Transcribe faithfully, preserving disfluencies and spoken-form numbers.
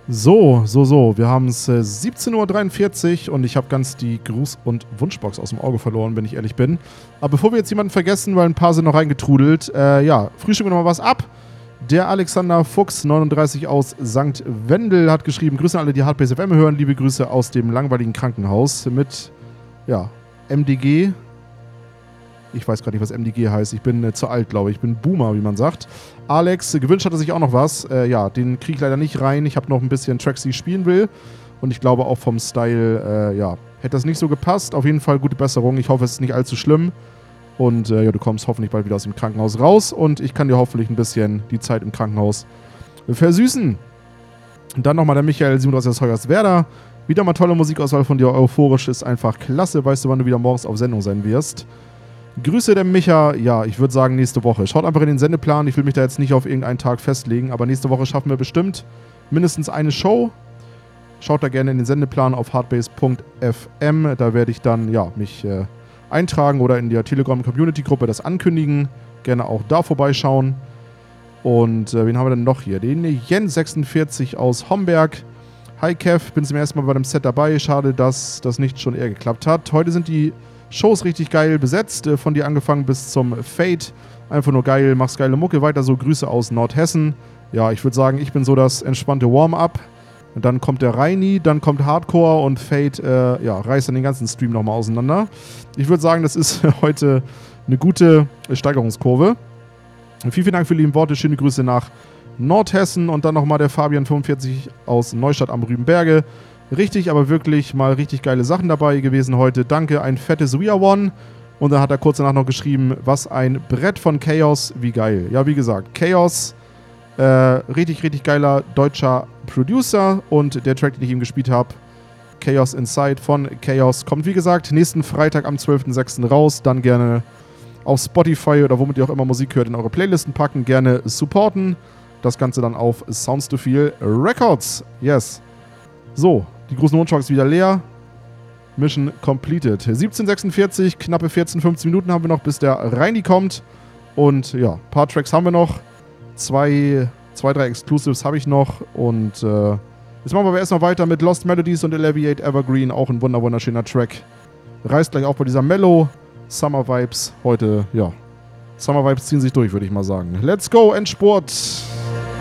So, so, so. Wir haben es äh, siebzehn Uhr dreiundvierzig und ich habe ganz die Gruß- und Wunschbox aus dem Auge verloren, wenn ich ehrlich bin. Aber bevor wir jetzt jemanden vergessen, weil ein paar sind noch reingetrudelt, äh, ja, frühstücken wir noch mal was ab. Der Alexander Fuchs, neununddreißig aus Sankt Wendel, hat geschrieben, Grüße an alle, die Hardbase F M hören. Liebe Grüße aus dem langweiligen Krankenhaus mit, ja, M D G. Ich weiß gerade nicht, was M D G heißt. Ich bin äh, zu alt, glaube ich. Ich bin Boomer, wie man sagt. Alex, äh, gewünscht hat er sich auch noch was. Äh, ja, den kriege ich leider nicht rein. Ich habe noch ein bisschen Tracks, die ich spielen will. Und ich glaube auch vom Style, äh, ja, hätte das nicht so gepasst. Auf jeden Fall gute Besserung. Ich hoffe, es ist nicht allzu schlimm. Und äh, ja, du kommst hoffentlich bald wieder aus dem Krankenhaus raus. Und ich kann dir hoffentlich ein bisschen die Zeit im Krankenhaus versüßen. Und dann nochmal der Michael, siebenunddreißig aus Hoyerswerda. Wieder mal tolle Musikauswahl von dir. Euphorisch ist einfach klasse. Weißt du, wann du wieder morgens auf Sendung sein wirst? Grüße der Micha, ja, ich würde sagen nächste Woche. Schaut einfach in den Sendeplan, ich will mich da jetzt nicht auf irgendeinen Tag festlegen, aber nächste Woche schaffen wir bestimmt mindestens eine Show. Schaut da gerne in den Sendeplan auf hardbase punkt f m, da werde ich dann, ja, mich äh, eintragen oder in der Telegram-Community-Gruppe das ankündigen. Gerne auch da vorbeischauen. Und äh, wen haben wir denn noch hier? Den Jens sechsundvierzig aus Homberg. Hi Kev, bin zum ersten Mal bei dem Set dabei. Schade, dass das nicht schon eher geklappt hat. Heute sind die Shows richtig geil besetzt, von dir angefangen bis zum Fate. Einfach nur geil, machst geile Mucke, weiter so. Grüße aus Nordhessen. Ja, ich würde sagen, ich bin so das entspannte Warm-up. Und dann kommt der Reini, dann kommt Hardcore und Fate, äh, ja, reißt dann den ganzen Stream nochmal auseinander. Ich würde sagen, das ist heute eine gute Steigerungskurve. Vielen, vielen Dank für die lieben Worte, schöne Grüße nach Nordhessen und dann nochmal der Fabian fünfundvierzig aus Neustadt am Rübenberge. Richtig, aber wirklich mal richtig geile Sachen dabei gewesen heute. Danke, ein fettes We Are One. Und dann hat er kurz danach noch geschrieben, was ein Brett von Chaos, wie geil. Ja, wie gesagt, Chaos, äh, richtig, richtig geiler deutscher Producer. Und der Track, den ich ihm gespielt habe, Chaos Inside von Chaos, kommt wie gesagt nächsten Freitag am zwölften sechsten raus. Dann gerne auf Spotify oder womit ihr auch immer Musik hört in eure Playlisten packen. Gerne supporten. Das Ganze dann auf Sounds to Feel Records. Yes. So. Die großen Wunschbox ist wieder leer. Mission completed. siebzehn Uhr sechsundvierzig, knappe vierzehn, fünfzehn Minuten haben wir noch, bis der Reini kommt. Und ja, ein paar Tracks haben wir noch. Zwei, zwei drei Exclusives habe ich noch. Und äh, jetzt machen wir aber erstmal weiter mit Lost Melodies und Alleviate Evergreen. Auch ein wunder wunderschöner Track. Reißt gleich auch bei dieser Mellow. Summer Vibes heute, ja. Summer Vibes ziehen sich durch, würde ich mal sagen. Let's go, Endspurt!